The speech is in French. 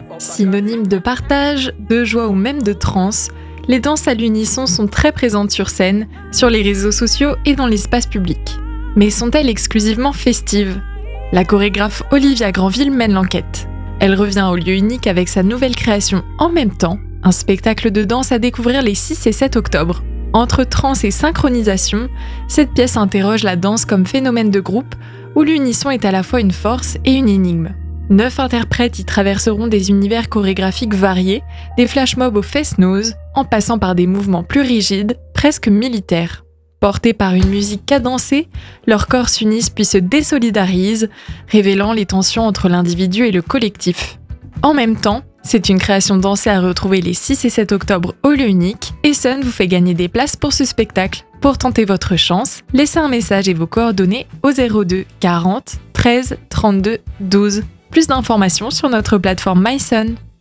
Synonymes de partage, de joie ou même de transe, les danses à l'unisson sont très présentes sur scène, sur les réseaux sociaux et dans l'espace public. Mais sont-elles exclusivement festives ? La chorégraphe Olivia Granville mène l'enquête. Elle revient au lieu unique avec sa nouvelle création En même temps, un spectacle de danse à découvrir les 6 et 7 octobre. Entre trance et synchronisation, cette pièce interroge la danse comme phénomène de groupe où l'unisson est à la fois une force et une énigme. 9 interprètes y traverseront des univers chorégraphiques variés, des flash-mobs aux fesses-nose, en passant par des mouvements plus rigides, presque militaires. Portés par une musique cadencée, leurs corps s'unissent puis se désolidarisent, révélant les tensions entre l'individu et le collectif. En même temps, c'est une création dansée à retrouver les 6 et 7 octobre au lieu unique, et Sun vous fait gagner des places pour ce spectacle. Pour tenter votre chance, laissez un message et vos coordonnées au 02 40 13 32 12. Plus d'informations sur notre plateforme MySun.